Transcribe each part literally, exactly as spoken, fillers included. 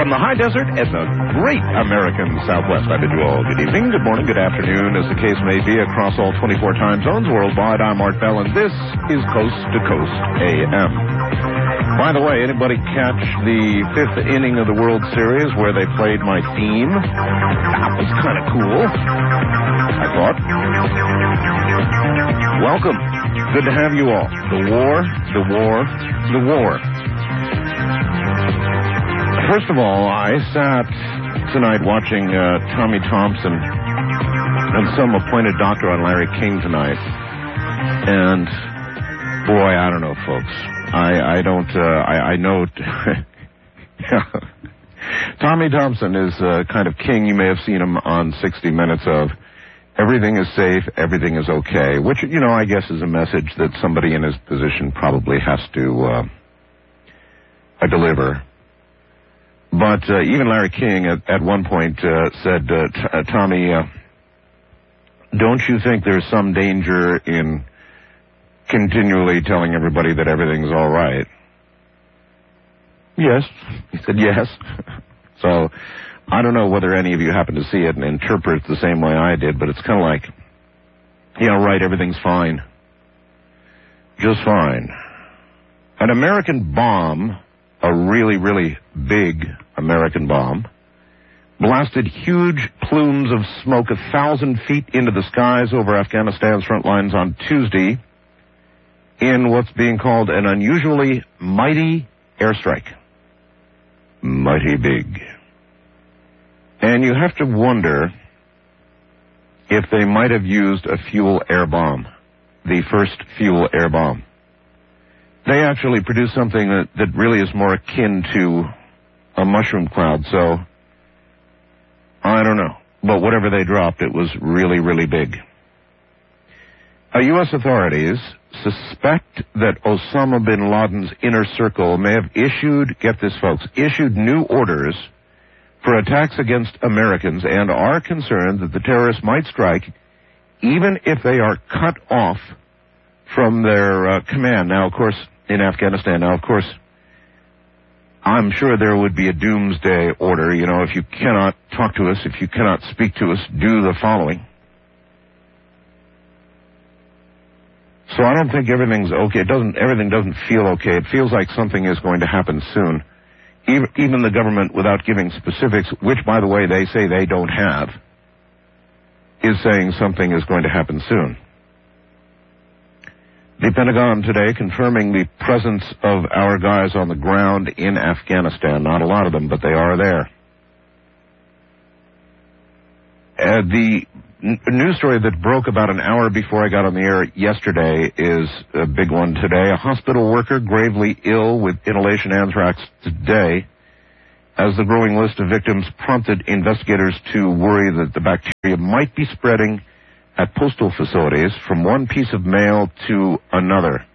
from the high desert and the great American Southwest. I bid you all good evening, good morning, good afternoon, as the case may be, across all twenty-four time zones worldwide. I'm Art Bell, and this is Coast to Coast A M. By the way, anybody catch the fifth inning of the World Series where they played my theme? That was kind of cool, I thought. Welcome. Good to have you all. The war, the war, the war. First of all, I sat tonight watching uh, Tommy Thompson and some appointed doctor on Larry King tonight. And, boy, I don't know, folks. I, I don't, uh, I, I know... Tommy Thompson is uh, kind of king. You may have seen him on sixty minutes of everything is safe, everything is okay, which, you know, I guess is a message that somebody in his position probably has to uh, uh, deliver. But uh, even Larry King at, at one point uh, said, uh, t- uh, Tommy, uh, don't you think there's some danger in continually telling everybody that everything's all right? Yes. He said yes. So I don't know whether any of you happen to see it and interpret it the same way I did, but it's kind of like, yeah, right, everything's fine. Just fine. An American bomb, a really, really big American bomb, blasted huge plumes of smoke a thousand feet into the skies over Afghanistan's front lines on Tuesday in what's being called an unusually mighty airstrike. Mighty big. And you have to wonder if they might have used a fuel air bomb, the first fuel air bomb. They actually produced something that, that really is more akin to a mushroom cloud, so I don't know. But whatever they dropped, it was really, really big. Uh, U S authorities suspect that Osama bin Laden's inner circle may have issued, get this folks, issued new orders for attacks against Americans and are concerned that the terrorists might strike even if they are cut off from their uh, command. Now, of course, in Afghanistan, now, of course, I'm sure there would be a doomsday order. You know, if you cannot talk to us, if you cannot speak to us, do the following. So I don't think everything's okay. It doesn't, everything doesn't feel okay. It feels like something is going to happen soon. Even, even the government, without giving specifics, which, by the way, they say they don't have, is saying something is going to happen soon. The Pentagon today confirming the presence of our guys on the ground in Afghanistan. Not a lot of them, but they are there. Uh, the n- news story that broke about an hour before I got on the air yesterday is a big one today. A hospital worker gravely ill with inhalation anthrax today, as the growing list of victims prompted investigators to worry that the bacteria might be spreading at postal facilities from one piece of mail to another.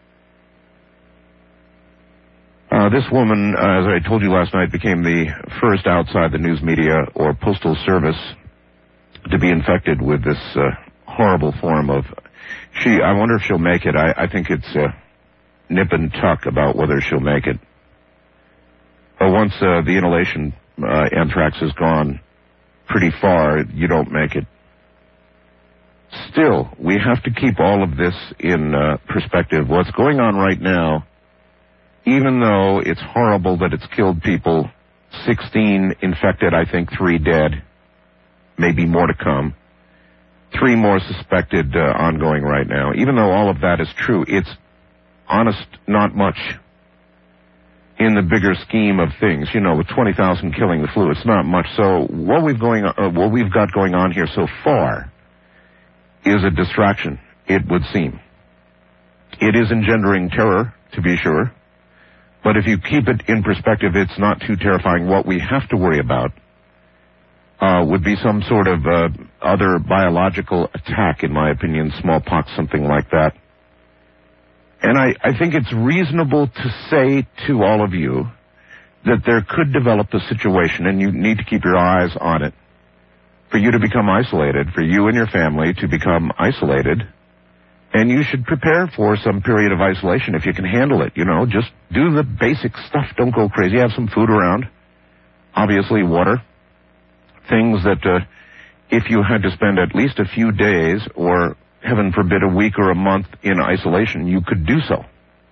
Uh, this woman, uh, as I told you last night, became the first outside the news media or postal service to be infected with this uh, horrible form of... She, I wonder if she'll make it. I, I think it's uh, nip and tuck about whether she'll make it. But once uh, the inhalation uh, anthrax has gone pretty far, you don't make it. Still, we have to keep all of this in uh, perspective. What's going on right now, even though it's horrible that it's killed people, sixteen infected, I think three dead, maybe more to come, three more suspected uh, ongoing right now. Even though all of that is true, it's honest not much in the bigger scheme of things. You know, with twenty thousand killing the flu, it's not much. So what we've going, uh, what we've got going on here so far is a distraction, it would seem. It is engendering terror, to be sure, but if you keep it in perspective, it's not too terrifying. What we have to worry about uh, would be some sort of uh, other biological attack, in my opinion, smallpox, something like that. And I, I think it's reasonable to say to all of you that there could develop a situation, and you need to keep your eyes on it, for you to become isolated, for you and your family to become isolated, and you should prepare for some period of isolation if you can handle it. You know, just do the basic stuff. Don't go crazy. Have some food around. obviously water, things that uh, if you had to spend at least a few days or, heaven forbid, a week or a month in isolation, you could do so.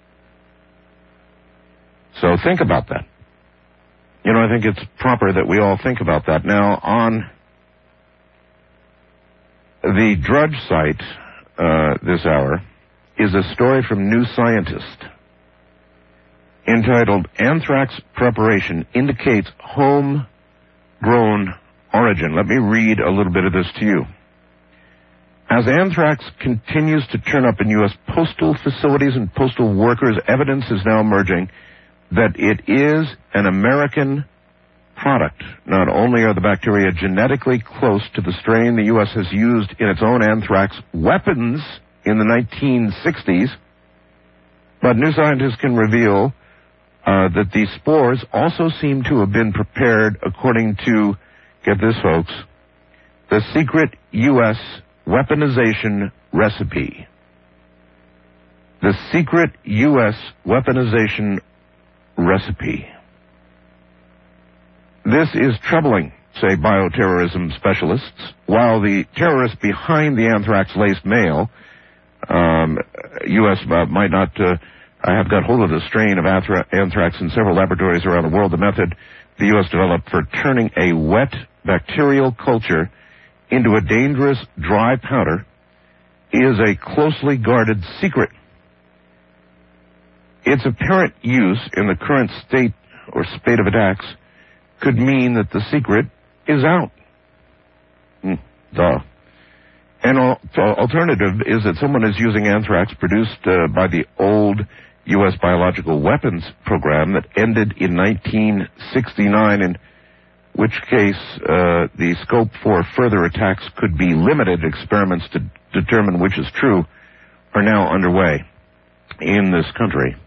So think about that. You know, I think it's proper that we all think about that. Now, on the Drudge site uh, this hour is a story from New Scientist entitled Anthrax Preparation Indicates Homegrown Origin. Let me read a little bit of this to you. As anthrax continues to turn up in U S postal facilities and postal workers, evidence is now emerging that it is an American product. Not only are the bacteria genetically close to the strain the U S has used in its own anthrax weapons in the nineteen sixties, but new scientists can reveal uh, that these spores also seem to have been prepared according to, get this folks, the secret U S weaponization recipe. The secret U S weaponization recipe. This is troubling, say bioterrorism specialists. While the terrorists behind the anthrax-laced mail, um, U S uh, might not uh, have got hold of the strain of anthra- anthrax in several laboratories around the world, the method the U S developed for turning a wet bacterial culture into a dangerous dry powder is a closely guarded secret. Its apparent use in the current state or spate of attacks could mean that the secret is out. Mm, duh. An al- alternative is that someone is using anthrax produced uh, by the old U S biological weapons program that ended in nineteen sixty-nine, in which case uh, the scope for further attacks could be limited. Experiments to determine which is true are now underway in this country.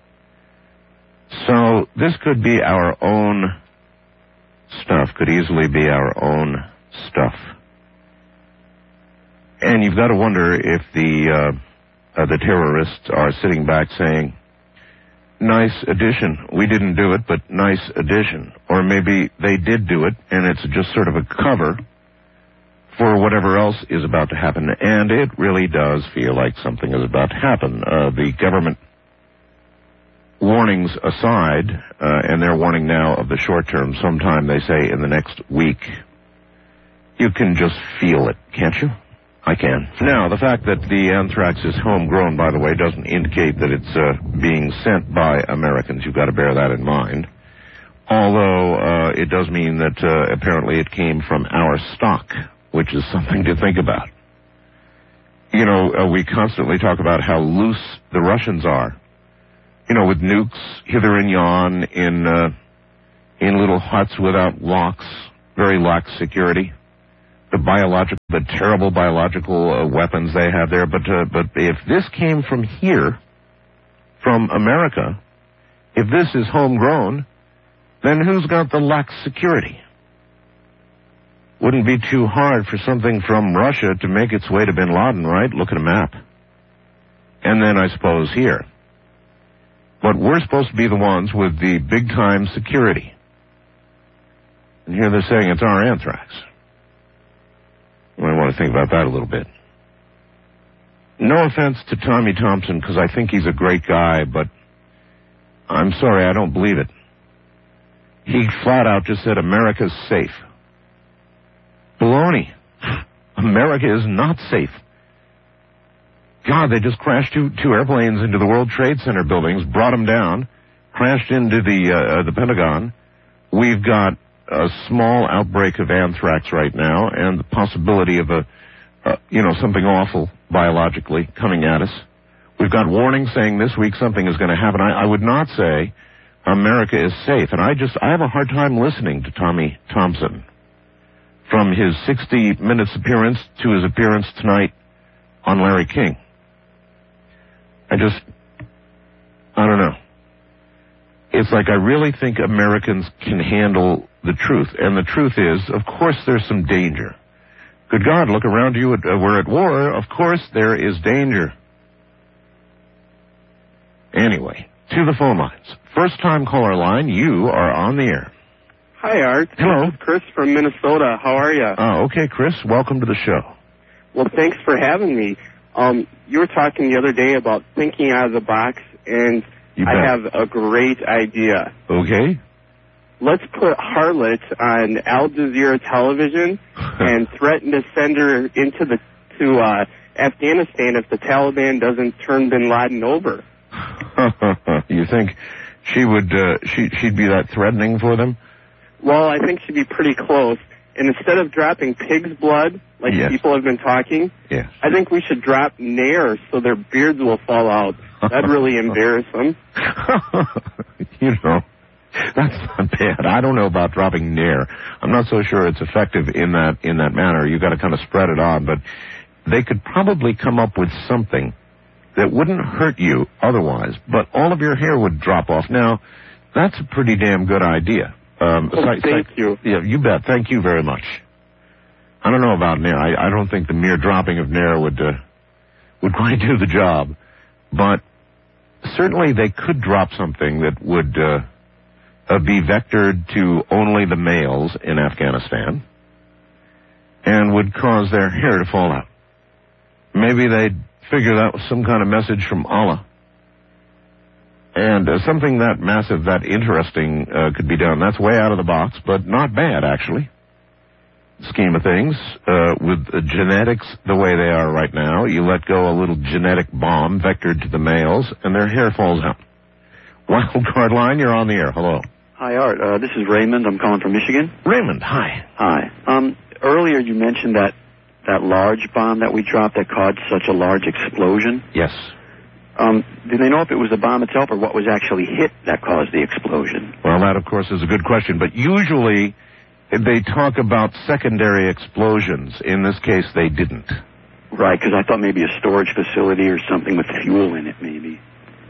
So this could be our own stuff, could easily be our own stuff. And you've got to wonder if the uh, uh, the terrorists are sitting back saying, nice addition. We didn't do it, but nice addition. Or maybe they did do it, and it's just sort of a cover for whatever else is about to happen. And it really does feel like something is about to happen. Uh, the government warnings aside, uh, and they're warning now of the short term, sometime, they say, in the next week, you can just feel it, can't you? I can. Now, the fact that the anthrax is homegrown, by the way, doesn't indicate that it's uh, being sent by Americans. You've got to bear that in mind. Although uh, it does mean that uh, apparently it came from our stock, which is something to think about. You know, uh, we constantly talk about how loose the Russians are. You know, with nukes hither and yon in uh, in little huts without locks, very lax security. The biological, the terrible biological uh, weapons they have there. But uh, but if this came from here, from America, if this is homegrown, then who's got the lax security? Wouldn't be too hard for something from Russia to make its way to bin Laden, right? Look at a map. And then I suppose here. But we're supposed to be the ones with the big-time security. And here they're saying it's our anthrax. I want to think about that a little bit. No offense to Tommy Thompson, because I think he's a great guy, but I'm sorry, I don't believe it. He flat out just said America's safe. Baloney. America is not safe. God, they just crashed two, two airplanes into the World Trade Center buildings, brought them down, crashed into the uh, the Pentagon. We've got a small outbreak of anthrax right now, and the possibility of a, uh, you know, something awful biologically coming at us. We've got warnings saying this week something is going to happen. I, I would not say America is safe, and I just I have a hard time listening to Tommy Thompson, from his sixty minutes appearance to his appearance tonight on Larry King. I just, I don't know. It's like I really think Americans can handle the truth. And the truth is, of course, there's some danger. Good God, look around you. At, uh, we're at war. Of course, there is danger. Anyway, to the phone lines. First time caller line, you are on the air. Hi, Art. Hello. This is Chris from Minnesota. How are you? Oh, okay, Chris. Welcome to the show. Well, thanks for having me. Um, you were talking the other day about thinking out of the box, and You I bet. have a great idea. Okay. Let's put Harlot on Al Jazeera television and threaten to send her into the to uh, Afghanistan if the Taliban doesn't turn Bin Laden over. You think she would? Uh, she she'd be that threatening for them? Well, I think she'd be pretty close. And instead of dropping pig's blood, like Yes. people have been talking, Yes. I think we should drop Nair so their beards will fall out. That'd really embarrass them. You know, that's not bad. I don't know about dropping Nair. I'm not so sure it's effective in that in that manner. You got to kind of spread it on, but they could probably come up with something that wouldn't hurt you otherwise, but all of your hair would drop off. Now, that's a pretty damn good idea. Um, Oh, si- thank si- you. Yeah, you bet. Thank you very much. I don't know about Nair. I, I don't think the mere dropping of Nair would uh, would quite do the job, but certainly they could drop something that would uh, uh, be vectored to only the males in Afghanistan and would cause their hair to fall out. Maybe they'd figure that was some kind of message from Allah. And uh, something that massive, that interesting uh, could be done. That's way out of the box, but not bad, actually. Scheme of things, uh, with uh, genetics the way they are right now, you let go a little genetic bomb vectored to the males, and their hair falls out. Wild card line, you're on the air. Hello. Hi, Art. Uh, this is Raymond. I'm calling from Michigan. Raymond, hi. Hi. Um, earlier you mentioned that that large bomb that we dropped that caused such a large explosion. Yes. Um, do they know if it was the bomb itself or what was actually hit that caused the explosion? Well, that, of course, is a good question, but usually they talk about secondary explosions. In this case, they didn't. Right, because I thought maybe a storage facility or something with fuel in it, maybe.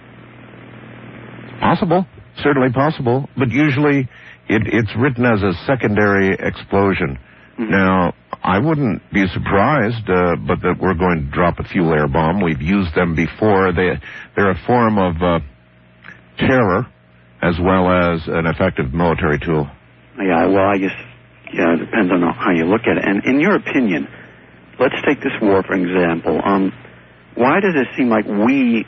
Possible. Certainly possible. But usually it, it's written as a secondary explosion. Mm-hmm. Now, I wouldn't be surprised, uh, but that we're going to drop a fuel air bomb. We've used them before. They, they're a form of uh, terror as well as an effective military tool. Yeah, well, I guess, yeah, it depends on how you look at it. And in your opinion, let's take this war, for example. Um, why does it seem like we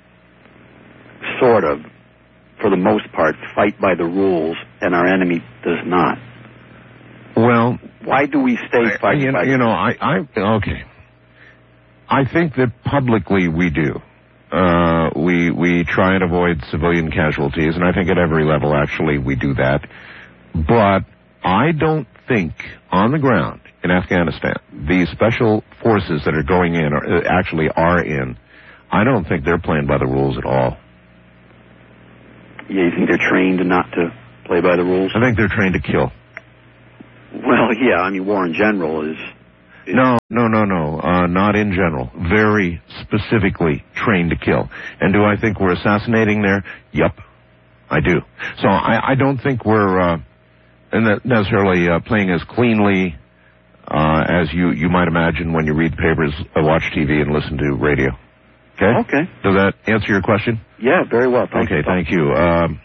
sort of, for the most part, fight by the rules and our enemy does not? Well, why do we stay fighting you, by you know, I, I, okay. I think that publicly we do. Uh, we, we try and avoid civilian casualties, and I think at every level, actually, we do that. But I don't think on the ground in Afghanistan, these special forces that are going in, or actually are in, I don't think they're playing by the rules at all. Yeah, you think they're trained not to play by the rules? I think they're trained to kill. Well, yeah, I mean, war in general is... is no, no, no, no, uh, not in general. Very specifically trained to kill. And do I think we're assassinating there? Yup, I do. So I, I don't think we're uh, necessarily uh, playing as cleanly uh, as you, you might imagine when you read papers, uh, watch T V, and listen to radio. Okay? Okay. Does that answer your question? Yeah, very well. Thank okay, you. thank you. Um,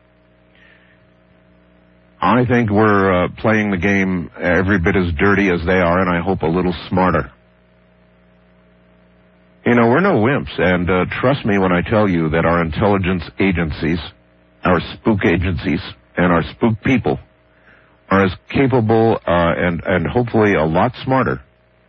I think we're uh, playing the game every bit as dirty as they are, and I hope a little smarter. You know, we're no wimps, and uh, trust me when I tell you that our intelligence agencies, our spook agencies, and our spook people are as capable uh, and, and hopefully a lot smarter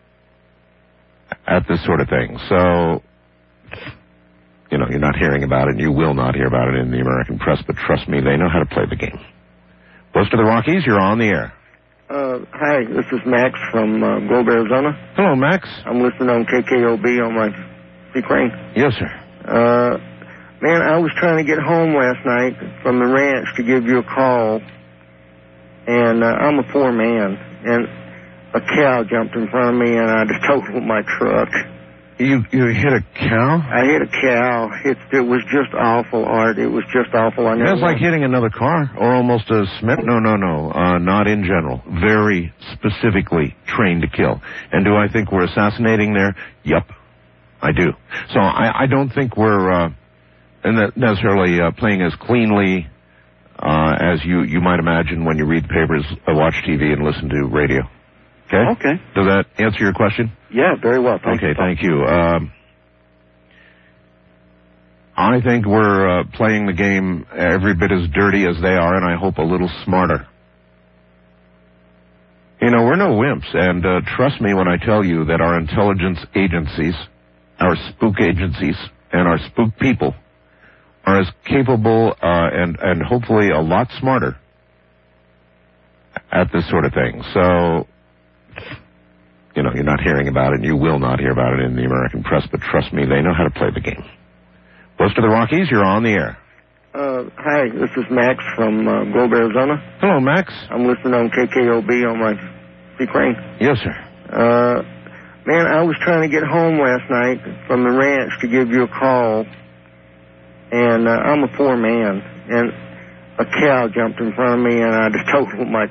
at this sort of thing. So, you know, you're not hearing about it, and you will not hear about it in the American press, but trust me, they know how to play the game. West of the Rockies, you're on the air. Uh, hi, this is Max from uh, Grove, Arizona. Hello, Max. I'm listening on K K O B on my C-Crane. Yes, sir. Uh, man, I was trying to get home last night from the ranch to give you a call, and uh, I'm a poor man, and a cow jumped in front of me, and I just totaled my truck. You you hit a cow? I hit a cow. It, it was just awful, Art. It was just awful. I never That's like hitting another car or almost a Smith. No, no, no. Uh, not in general. Very specifically trained to kill. And do I think we're assassinating there? Yup, I do. So I, I don't think we're uh, necessarily uh, playing as cleanly uh, as you, you might imagine when you read the papers, uh, watch T V, and listen to radio. Okay? Okay. Does that answer your question? Yeah, very well. Thank okay, you, thank you. Um, I think we're uh, playing the game every bit as dirty as they are, and I hope a little smarter. You know, we're no wimps, and uh, trust me when I tell you that our intelligence agencies, our spook agencies, and our spook people are as capable uh, and, and hopefully a lot smarter at this sort of thing. So, you know, you're not hearing about it, and you will not hear about it in the American press, but trust me, they know how to play the game. West of the Rockies, you're on the air. Uh, hi, this is Max from uh, Globe, Arizona. Hello, Max. I'm listening on K K O B on my C-Crane. Yes, sir. Uh, man, I was trying to get home last night from the ranch to give you a call, and uh, I'm a poor man, and a cow jumped in front of me, and I just totaled my